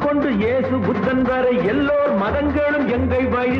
கொண்டு இயேசு புத்தன் வரை எல்லோர் மதங்களும் எங்கள் வழி